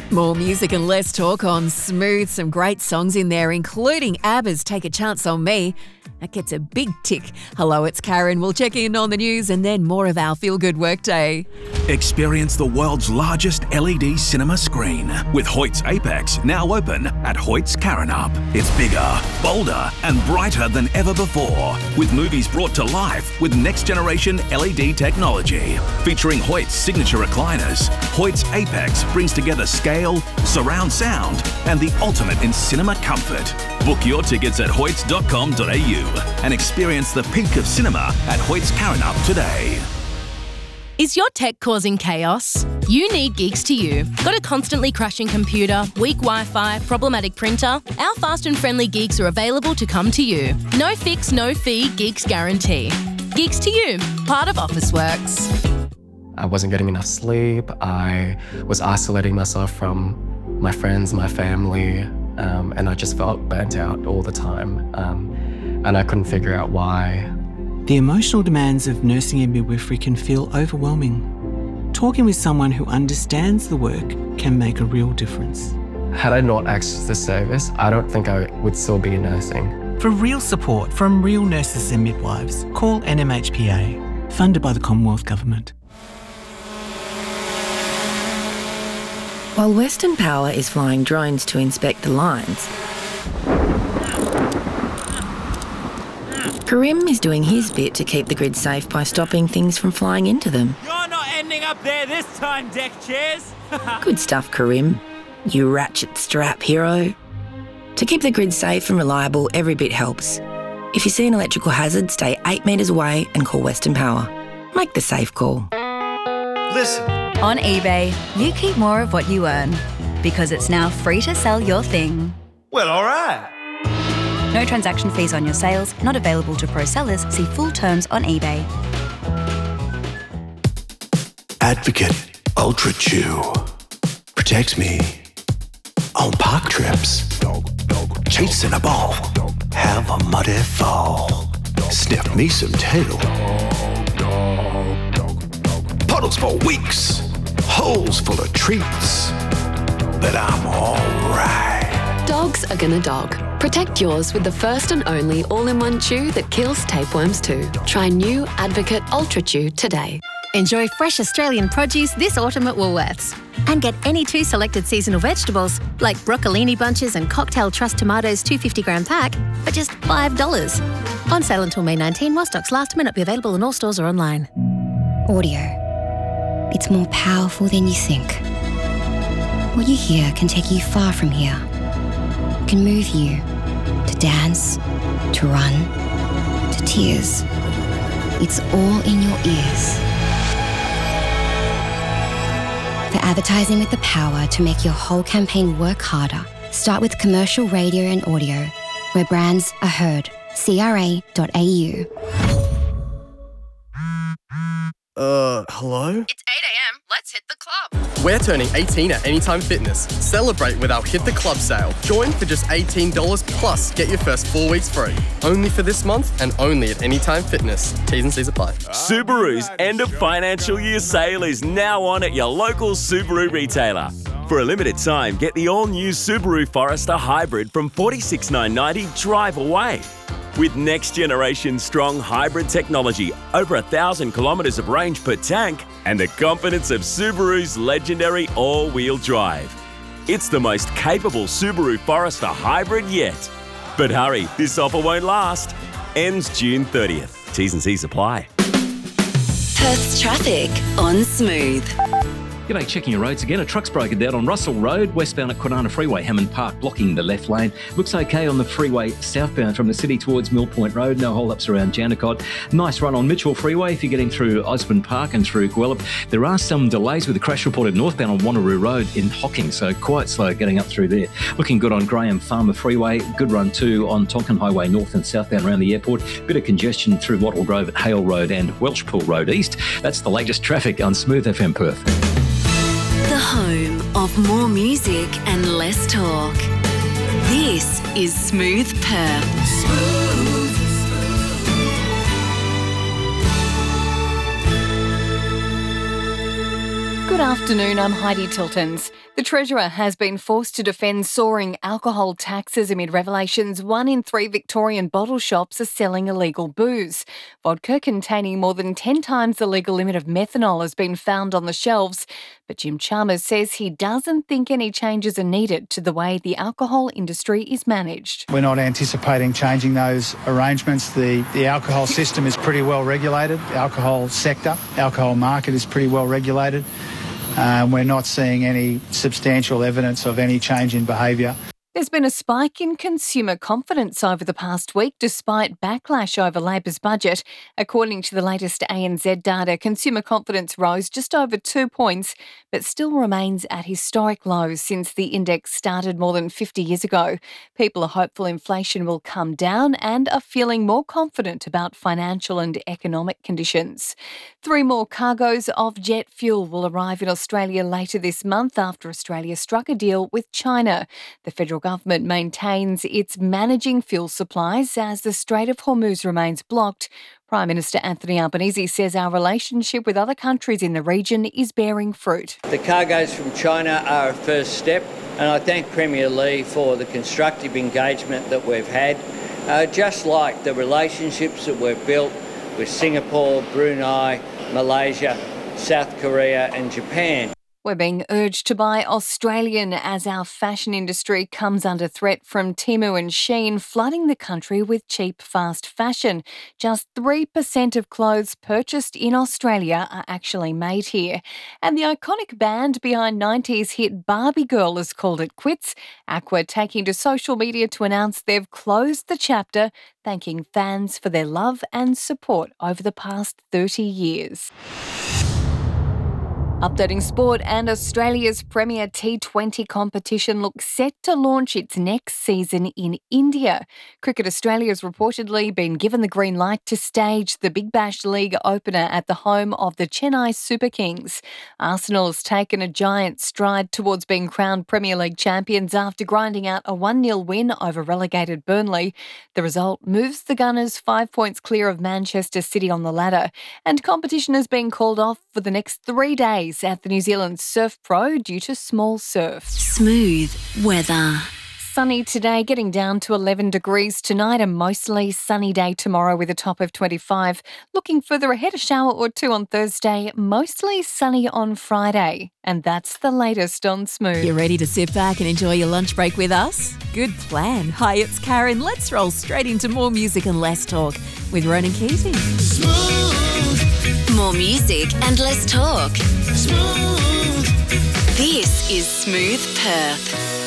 More music and less talk on Smooth. Some great songs in there, including ABBA's Take a Chance on Me. That gets a big tick. Hello, it's Karen. We'll check in on the news and then more of our Feel Good Workday. Experience the world's largest LED cinema screen with Hoyt's Apex, now open at Hoyt's Karrinyup. It's bigger, bolder and brighter than ever before, with movies brought to life with next-generation LED technology. Featuring Hoyt's signature recliners, Hoyt's Apex brings together scale, surround sound and the ultimate in cinema comfort. Book your tickets at hoyts.com.au and experience the peak of cinema at Hoyt's Karrinyup today. Is your tech causing chaos? You need Geeks to You. Got a constantly crashing computer, weak Wi-Fi, problematic printer? Our fast and friendly Geeks are available to come to you. No fix, no fee, Geeks guarantee. Geeks to You, part of Officeworks. I wasn't getting enough sleep. I was isolating myself from my friends, my family, and I just felt burnt out all the time. And I couldn't figure out why. The emotional demands of nursing and midwifery can feel overwhelming. Talking with someone who understands the work can make a real difference. Had I not accessed this service, I don't think I would still be nursing. For real support from real nurses and midwives, call NMHPA, funded by the Commonwealth Government. While Western Power is flying drones to inspect the lines, Karim is doing his bit to keep the grid safe by stopping things from flying into them. You're not ending up there this time, deck chairs. Good stuff, Karim. You ratchet strap hero. To keep the grid safe and reliable, every bit helps. If you see an electrical hazard, stay 8 metres away and call Western Power. Make the safe call. Listen. On eBay, you keep more of what you earn because it's now free to sell your thing. Well, all right. No transaction fees on your sales, not available to pro sellers. See full terms on eBay. Advocate Ultra Chew protects me on park trips. Chasing a ball, have a muddy fall. Sniff me some tail. Puddles for weeks, holes full of treats. But I'm alright. Dogs are gonna dog. Protect yours with the first and only all-in-one chew that kills tapeworms too. Try new Advocate Ultra Chew today. Enjoy fresh Australian produce this autumn at Woolworths. And get any 2 selected seasonal vegetables, like broccolini bunches and cocktail trust tomatoes 250-gram pack, for just $5. On sale until May 19, while stocks last. May not be available in all stores or online. Audio. It's more powerful than you think. What you hear can take you far from here. It can move you to dance, to run, to tears. It's all in your ears. For advertising with the power to make your whole campaign work harder, start with commercial radio and audio, where brands are heard. CRA.au. Hello? It's 8 a.m. Let's hit the club. We're turning 18 at Anytime Fitness. Celebrate with our Hit the Club sale. Join for just $18 plus get your first 4 weeks free. Only for this month and only at Anytime Fitness. T's and C's apply. Subaru's end of financial year sale is now on at your local Subaru retailer. For a limited time, get the all-new Subaru Forester Hybrid from $46,990 drive away. With next-generation strong hybrid technology, over 1,000 kilometres of range per tank, and the confidence of Subaru's legendary all-wheel drive. It's the most capable Subaru Forester Hybrid yet. But hurry, this offer won't last. Ends June 30th. T's and C's apply. Perth's traffic on Smooth. G'day, checking your roads again. A truck's broken down on Russell Road, westbound at Kwinana Freeway, Hammond Park, blocking the left lane. Looks okay on the freeway southbound from the city towards Mill Point Road. No hold-ups around Jandakot. Nice run on Mitchell Freeway if you're getting through Osborne Park and through Guelph. There are some delays with the crash reported northbound on Wanneroo Road in Hocking, so quite slow getting up through there. Looking good on Graham Farmer Freeway. Good run too on Tonkin Highway north and southbound around the airport. Bit of congestion through Wattle Grove at Hale Road and Welshpool Road east. That's the latest traffic on Smooth FM Perth. The home of more music and less talk. This is Smooth Perth. Smooth. Good afternoon, I'm Heidi Tiltons. The Treasurer has been forced to defend soaring alcohol taxes amid revelations 1 in 3 Victorian bottle shops are selling illegal booze. Vodka containing more than 10 times the legal limit of methanol has been found on the shelves, but Jim Chalmers says he doesn't think any changes are needed to the way the alcohol industry is managed. We're not anticipating changing those arrangements. The alcohol system is pretty well regulated. The alcohol sector, alcohol market is pretty well regulated. We're not seeing any substantial evidence of any change in behaviour. There's been a spike in consumer confidence over the past week despite backlash over Labor's budget. According to the latest ANZ data, consumer confidence rose just over 2 points but still remains at historic lows since the index started more than 50 years ago. People are hopeful inflation will come down and are feeling more confident about financial and economic conditions. 3 more cargoes of jet fuel will arrive in Australia later this month after Australia struck a deal with China. The federal government maintains it's managing fuel supplies as the Strait of Hormuz remains blocked. Prime Minister Anthony Albanese says our relationship with other countries in the region is bearing fruit. The cargoes from China are a first step, and I thank Premier Lee for the constructive engagement that we've had, just like the relationships that we've built with Singapore, Brunei, Malaysia, South Korea and Japan. We're being urged to buy Australian as our fashion industry comes under threat from Temu and Shein flooding the country with cheap fast fashion. Just 3% of clothes purchased in Australia are actually made here. And the iconic band behind 90s hit Barbie Girl has called it quits. Aqua taking to social media to announce they've closed the chapter, thanking fans for their love and support over the past 30 years. Updating sport, and Australia's premier T20 competition looks set to launch its next season in India. Cricket Australia has reportedly been given the green light to stage the Big Bash League opener at the home of the Chennai Super Kings. Arsenal has taken a giant stride towards being crowned Premier League champions after grinding out a 1-0 win over relegated Burnley. The result moves the Gunners 5 points clear of Manchester City on the ladder, and competition has been called off for the next 3 days at the New Zealand Surf Pro due to small surf. Smooth weather. Sunny today, getting down to 11 degrees tonight. A mostly sunny day tomorrow with a top of 25. Looking further ahead, a shower or 2 on Thursday, mostly sunny on Friday. And that's the latest on Smooth. You ready to sit back and enjoy your lunch break with us? Good plan. Hi, it's Karen. Let's roll straight into more music and less talk with Ronan Keating. Smooth. More music and less talk. Smooth. This is Smooth Perth.